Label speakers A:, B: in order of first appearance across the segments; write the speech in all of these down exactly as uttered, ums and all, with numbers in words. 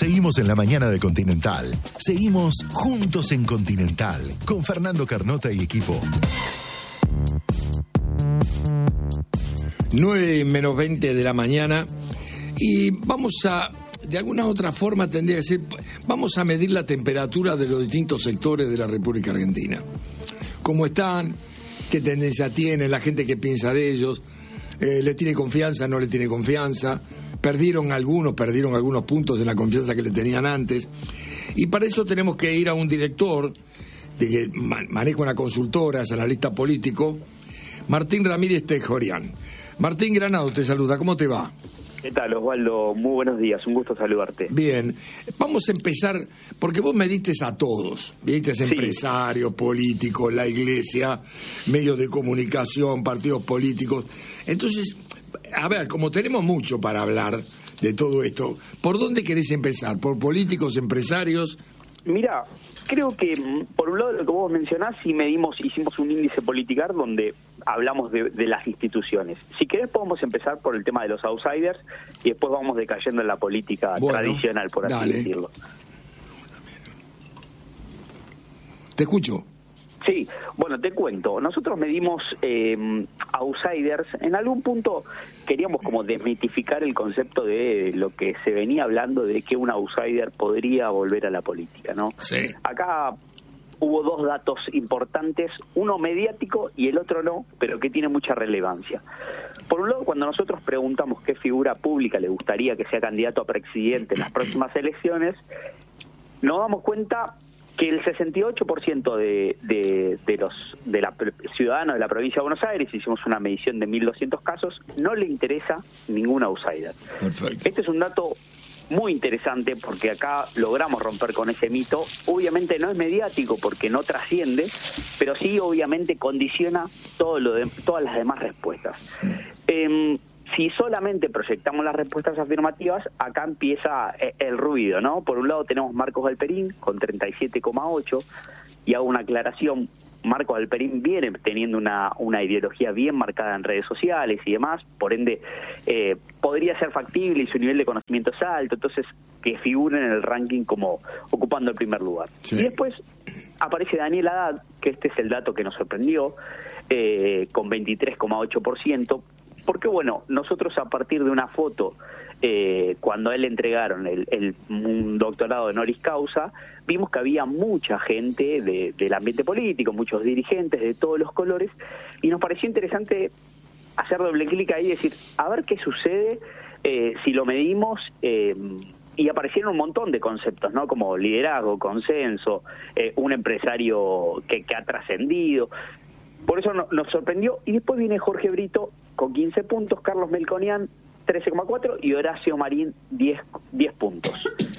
A: Seguimos en la mañana de Continental. Seguimos juntos en Continental con Fernando Carnota y equipo.
B: nueve menos veinte de la mañana y vamos a, de alguna otra forma tendría que ser, vamos a medir la temperatura de los distintos sectores de la República Argentina. ¿Cómo están? ¿Qué tendencia tienen? La gente que piensa de ellos, eh, ¿le tiene confianza? ¿No le tiene confianza? Perdieron algunos, perdieron algunos puntos en la confianza que le tenían antes. Y para eso tenemos que ir a un director de que maneja una consultora, es analista político, Martín Ramírez Tejorian. Martín Granado te saluda, ¿cómo te va?
C: ¿Qué tal, Osvaldo? Muy buenos días, un gusto saludarte.
B: Bien, vamos a empezar, porque vos me diste a todos, viste, sí. Empresarios, políticos, la iglesia, medios de comunicación, partidos políticos. Entonces, a ver, como tenemos mucho para hablar de todo esto, ¿por dónde querés empezar? ¿Por políticos, empresarios?
C: Mira, creo que por un lado lo que vos mencionás, sí medimos, hicimos un índice Politicar donde hablamos de, de las instituciones. Si querés podemos empezar por el tema de los outsiders y después vamos decayendo en la política bueno, tradicional, por así dale. decirlo.
B: Te escucho.
C: Sí, bueno, te cuento. Nosotros medimos eh, outsiders. En algún punto queríamos como desmitificar el concepto de lo que se venía hablando de que un outsider podría volver a la política, ¿no?
B: Sí.
C: Acá hubo dos datos importantes, uno mediático y el otro no, pero que tiene mucha relevancia. Por un lado, cuando nosotros preguntamos qué figura pública le gustaría que sea candidato a presidente en las próximas elecciones, nos damos cuenta que el sesenta y ocho por ciento de, de, de los de la ciudadanos de la provincia de Buenos Aires, hicimos una medición de mil doscientos casos, no le interesa ningún outsider.
B: Perfecto.
C: Este es un dato muy interesante porque acá logramos romper con ese mito. Obviamente no es mediático porque no trasciende, pero sí obviamente condiciona todo lo de, todas las demás respuestas. Eh, Si solamente proyectamos las respuestas afirmativas, acá empieza el ruido, ¿no? Por un lado tenemos Marcos Galperín con treinta y siete coma ocho, y hago una aclaración, Marcos Galperín viene teniendo una, una ideología bien marcada en redes sociales y demás, por ende eh, podría ser factible y su nivel de conocimiento es alto, entonces que figuren en el ranking como ocupando el primer lugar. Sí. Y después aparece Daniel Haddad, que este es el dato que nos sorprendió, eh, con veintitrés coma ocho por ciento, porque bueno, nosotros a partir de una foto, eh, cuando a él le entregaron el, el, un doctorado honoris causa, vimos que había mucha gente de, del ambiente político, muchos dirigentes de todos los colores, y nos pareció interesante hacer doble clic ahí y decir, a ver qué sucede eh, si lo medimos, eh, y aparecieron un montón de conceptos, ¿no? Como liderazgo, consenso, eh, un empresario que, que ha trascendido. Por eso no, nos sorprendió. Y después viene Jorge Brito con quince puntos, Carlos Melconian trece coma cuatro y Horacio Marín diez puntos.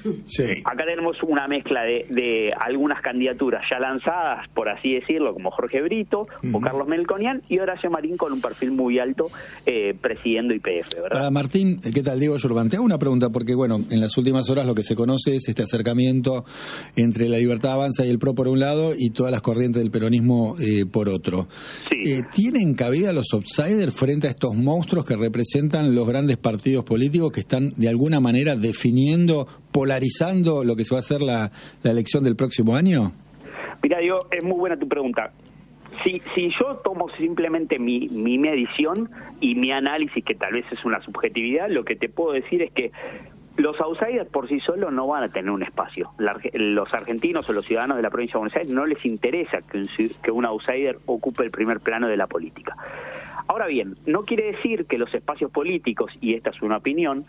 B: Sí.
C: Acá tenemos una mezcla de, de algunas candidaturas ya lanzadas, por así decirlo, como Jorge Brito uh-huh. o Carlos Melconian, y Horacio Marín con un perfil muy alto eh, presidiendo Y P F, ¿verdad?
D: Para Martín, ¿qué tal? Diego Yurban, te hago una pregunta porque, bueno, en las últimas horas lo que se conoce es este acercamiento entre la Libertad Avanza y el P R O por un lado y todas las corrientes del peronismo eh, por otro.
C: Sí.
D: Eh, ¿Tienen cabida los outsiders frente a estos monstruos que representan los grandes partidos políticos que están de alguna manera definiendo, polarizando lo que se va a hacer la, la elección del próximo año?
C: Mira, Diego, es muy buena tu pregunta. Si, si yo tomo simplemente mi, mi medición y mi análisis, que tal vez es una subjetividad, lo que te puedo decir es que los outsiders por sí solos no van a tener un espacio. La, los argentinos o los ciudadanos de la provincia de Buenos Aires no les interesa que un, que un outsider ocupe el primer plano de la política. Ahora bien, no quiere decir que los espacios políticos, y esta es una opinión,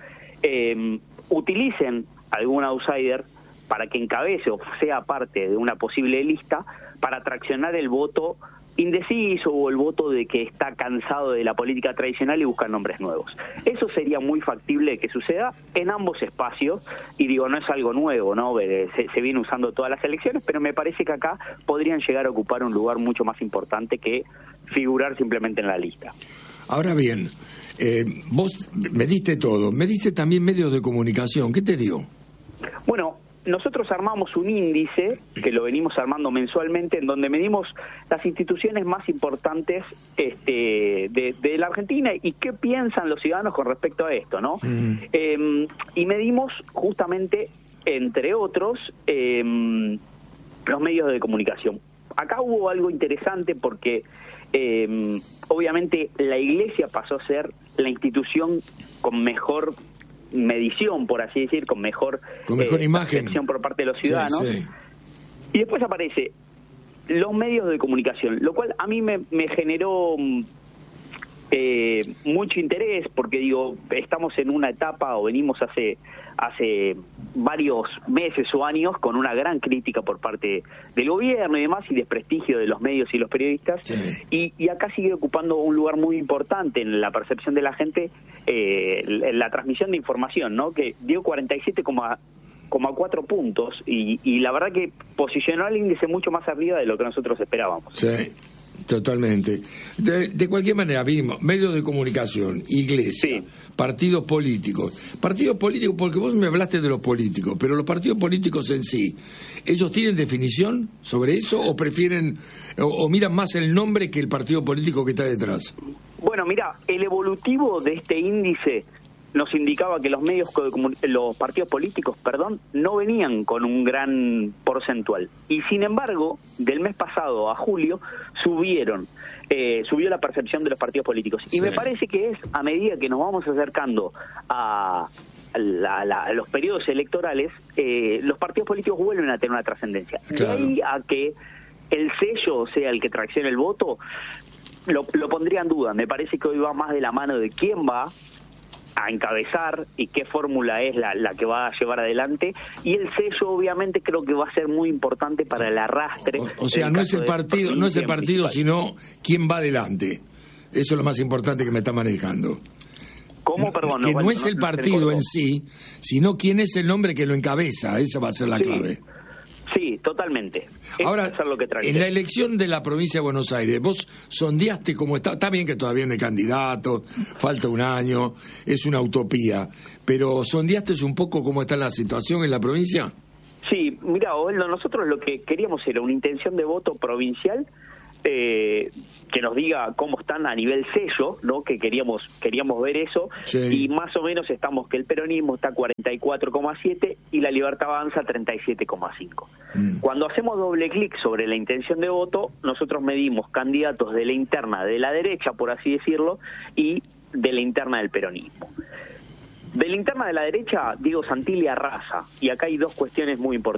C: eh, utilicen algún outsider para que encabece o sea parte de una posible lista para traccionar el voto indeciso o el voto de que está cansado de la política tradicional y busca nombres nuevos. Eso sería muy factible que suceda en ambos espacios, y digo, no es algo nuevo, ¿no? Se, se viene usando todas las elecciones, pero me parece que acá podrían llegar a ocupar un lugar mucho más importante que figurar simplemente en la lista.
B: Ahora bien, eh, vos me diste todo, me diste también medios de comunicación, ¿qué te dio?
C: Bueno, nosotros armamos un índice que lo venimos armando mensualmente en donde medimos las instituciones más importantes este, de, de la Argentina y qué piensan los ciudadanos con respecto a esto, ¿no? Mm. Eh, y medimos justamente entre otros, eh, los medios de comunicación. Acá hubo algo interesante porque eh, obviamente la Iglesia pasó a ser la institución con mejor medición, por así decir, con mejor,
B: con mejor
C: eh,
B: imagen
C: percepción por parte de los ciudadanos.
B: Sí, sí.
C: Y después aparece los medios de comunicación, lo cual a mí me, me generó eh, mucho interés, porque digo, estamos en una etapa, o venimos hace hace varios meses o años con una gran crítica por parte del gobierno y demás, y desprestigio de los medios y los periodistas,
B: sí.
C: y, y acá sigue ocupando un lugar muy importante en la percepción de la gente, eh, la, la transmisión de información, ¿no? Que dio cuarenta y siete coma cuatro puntos, y, y la verdad que posicionó al índice mucho más arriba de lo que nosotros esperábamos.
B: Sí, totalmente. De, de cualquier manera, vimos medios de comunicación, iglesia,
C: sí. partidos
B: políticos. Partidos políticos, porque vos me hablaste de los políticos, pero los partidos políticos en sí, ¿ellos tienen definición sobre eso o prefieren, o, o miran más el nombre que el partido político que está detrás?
C: Bueno, mira, el evolutivo de este índice nos indicaba que los medios, los partidos políticos, perdón, no venían con un gran porcentual. Y sin embargo, del mes pasado a julio, subieron, eh, subió la percepción de los partidos políticos. Y sí. me parece que es a medida que nos vamos acercando a, la, la, a los periodos electorales, eh, los partidos políticos vuelven a tener una trascendencia. Claro. De ahí a que el sello sea el que traccione el voto, lo, lo pondría en duda. Me parece que hoy va más de la mano de quién va a encabezar y qué fórmula es la, la que va a llevar adelante, y el sello obviamente creo que va a ser muy importante para el arrastre.
B: O, o sea, no es el partido, no es el partido, sino quién va adelante. Eso es lo más importante que me está manejando.
C: ¿Cómo? Perdón.
B: Que
C: no,
B: no
C: bueno,
B: es el
C: no,
B: partido en sí, sino quién es el nombre que lo encabeza. Esa va a ser la
C: sí.
B: clave.
C: Sí, totalmente.
B: Ahora,
C: es lo que
B: en la elección de la provincia de Buenos Aires, vos sondeaste cómo está. Está bien que todavía no hay candidato, falta un año, es una utopía, pero sondeaste un poco cómo está la situación en la provincia.
C: Sí, mira, Osvaldo, nosotros lo que queríamos era una intención de voto provincial, eh, que nos diga cómo están a nivel sello, ¿no? Que queríamos queríamos ver eso, sí. Y más o menos estamos que el peronismo está cuarenta y cuatro coma siete y la Libertad Avanza treinta y siete coma cinco. Mm. Cuando hacemos doble clic sobre la intención de voto, nosotros medimos candidatos de la interna de la derecha, por así decirlo, y de la interna del peronismo. De la interna de la derecha, Diego Santilli arrasa, y acá hay dos cuestiones muy importantes.